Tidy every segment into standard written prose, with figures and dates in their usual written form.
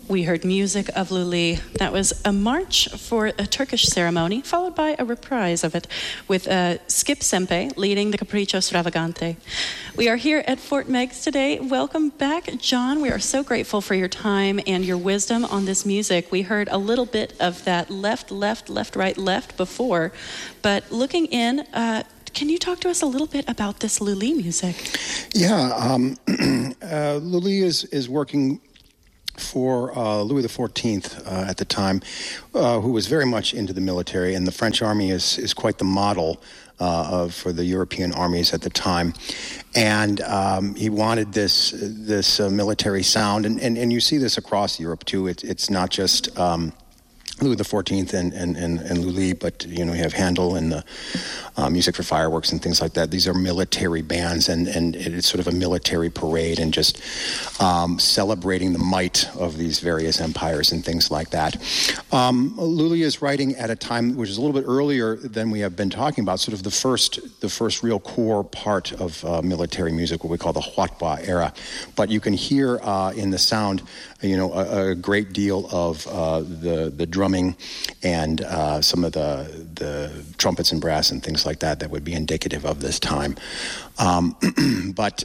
We heard music of Luli. That was a march for a Turkish ceremony, followed by a reprise of it with Skip Sempe leading the Capriccio Stravagante. We are here at Fort Meigs today. Welcome back, John. We are so grateful for your time and your wisdom on this music. We heard a little bit of that left, left, left, right, left before, but looking in, can you talk to us a little bit about this Luli music? Yeah, Luli is working for Louis XIV at the time, who was very much into the military, and the French army is quite the model for the European armies at the time. And he wanted this military sound, and you see this across Europe too. It's not just Louis XIV and Lully, but you have Handel and the music for fireworks and things like that. These are military bands, and it's sort of a military parade, and just celebrating the might of these various empires and things like that. Lully is writing at a time which is a little bit earlier than we have been talking about, sort of the first real core part of military music, what we call the Huatba era. But you can hear in the sound, a great deal of the drumming and some of the trumpets and brass and things like that would be indicative of this time. But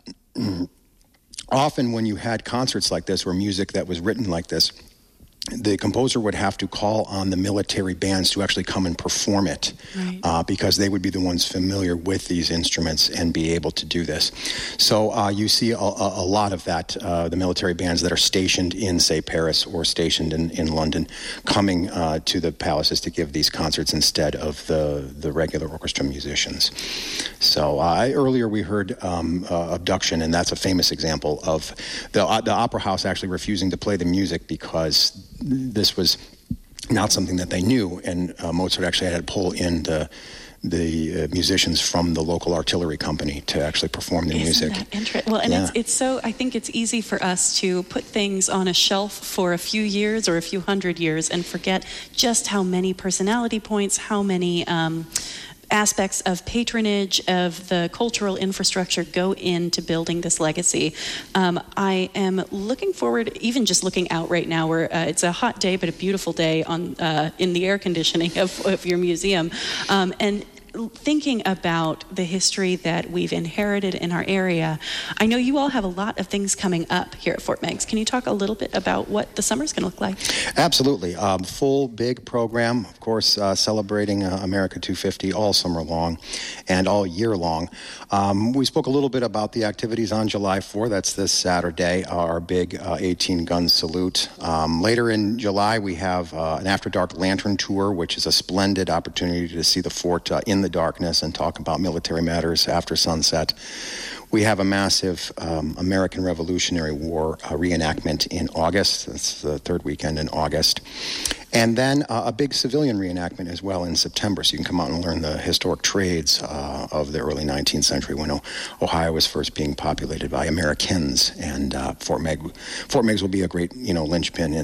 often when you had concerts like this or music that was written like this, the composer would have to call on the military bands to actually come and perform it, right, because they would be the ones familiar with these instruments and be able to do this. So you see a lot of that, the military bands that are stationed in, say, Paris or stationed in London, coming to the palaces to give these concerts instead of the regular orchestra musicians. So earlier we heard Abduction, and that's a famous example of the opera house actually refusing to play the music because this was not something that they knew, and Mozart actually had to pull in the musicians from the local artillery company to actually perform the music. Isn't that interesting? Well, and yeah, it's so, I think it's easy for us to put things on a shelf for a few years or a few hundred years and forget just how many personality points, how many aspects of patronage of the cultural infrastructure go into building this legacy. I am looking forward, even just looking out right now, where it's a hot day but a beautiful day on in the air conditioning of your museum, and thinking about the history that we've inherited in our area. I know you all have a lot of things coming up here at Fort Meigs. Can you talk a little bit about what the summer's going to look like? Absolutely. Full, big program, of course, celebrating America 250 all summer long and all year long. We spoke a little bit about the activities on July 4th. That's this Saturday, our big 18-gun salute. Later in July, we have an after-dark lantern tour, which is a splendid opportunity to see the fort in the darkness and talk about military matters after sunset. We have a massive American Revolutionary War reenactment in August. That's the third weekend in August. And then a big civilian reenactment as well in September, so you can come out and learn the historic trades of the early 19th century when Ohio was first being populated by Americans. And Fort Meigs will be a great, linchpin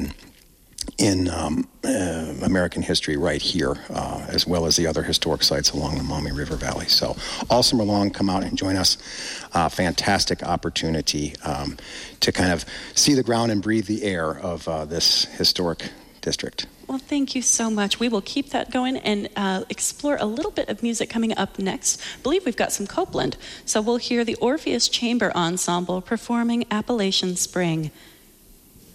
in American history right here, as well as the other historic sites along the Maumee River Valley. So all summer long, come out and join us. Fantastic opportunity to kind of see the ground and breathe the air of this historic district. Well, thank you so much. We will keep that going and explore a little bit of music coming up next. I believe we've got some Copeland. So we'll hear the Orpheus Chamber Ensemble performing Appalachian Spring.